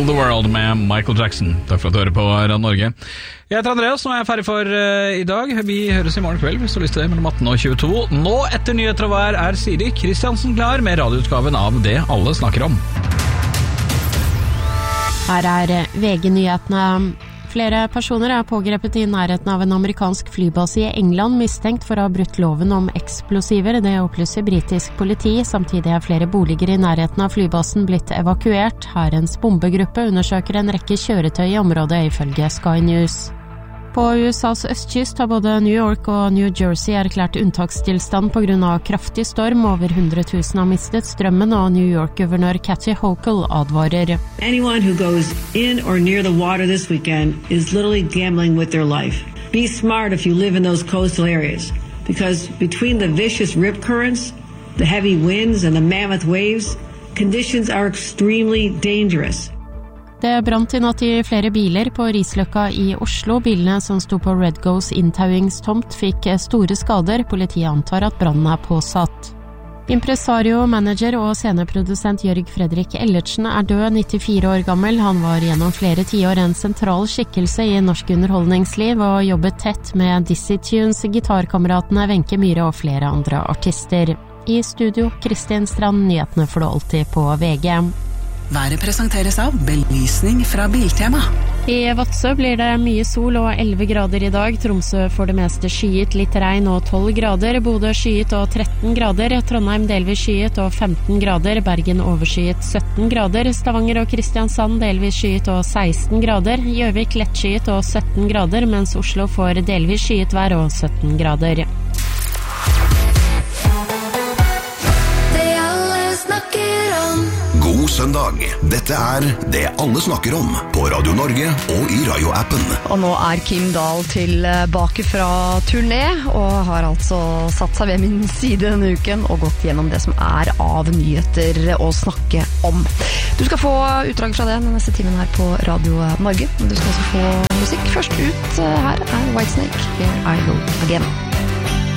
the World med Michael Jackson. Takk for at du hører på Radio Norge. Jeg heter Andreas, nå er jeg ferdig for i dag. Vi høres i morgen kveld hvis du har lyst til det, mellom 18 og 22. Nå etter nyheter og vær er Siri Kristiansen klar med radioutgaven av Det alle snakker om. Her er VG-nyhetene. Flere personer er pågrepet i nærheten av en amerikansk flybase i England mistenkt for å ha brutt loven om eksplosiver. Det opplyser britisk politi. Samtidig er flere boliger i nærheten av flybasen blitt evakuert. Hærens bombegruppe undersøker en rekke kjøretøy i området ifølge Sky News. På USAs østkyst har både New York og New Jersey erklært unntakstilstand på grunn av kraftig storm. Over 100 000 har mistet strømmen, og New York-guvernør Kathy Hochul advarer. Anyone who goes in or near the water this weekend is literally gambling with their life. Be smart if you live in those coastal areas, because between the vicious rip currents, the heavy winds and the mammoth waves, conditions are extremely dangerous. Det brant i natt i flere biler på Risløkka i Oslo. Bilene som sto på Red Goes inntauingstomt fikk store skader. Politiet antar at brannen er påsatt. Impresario, manager og sceneprodusent Jørg Fredrik Ellertsen er død, 94 år gammel. Han var gjennom flere tiår en sentral skikkelse i norsk underholdningsliv og jobbet tett med Dizzie Tunes, gitarkameratene Wenche Myhre og flere andre artister. I studio, Kristin Strand, nyhetene får du alltid på VG. Været presenteres av belysning fra Biltema. I Vadsø blir det mye sol og 11 grader i dag. Tromsø får det meste skyet, litt regn og 12 grader. Bodø skyet og 13 grader. Trondheim delvis skyet og 15 grader. Bergen overskyet 17 grader. Stavanger og Kristiansand delvis skyet og 16 grader. Gjøvik lett skyet og 17 grader, mens Oslo får delvis skyet vær og 17 grader. God søndag. Dette er Det alle snakker om på Radio Norge og i Radio-appen. Og nå er Kim Dahl tilbake fra turné og har altså satt seg ved min side denne uken og gått gjennom det som er av nyheter å snakke om. Du skal få utdrag fra det den neste timen her på Radio Norge. Men du skal også få musikk. Først ut her er Whitesnake, Here I Go Again.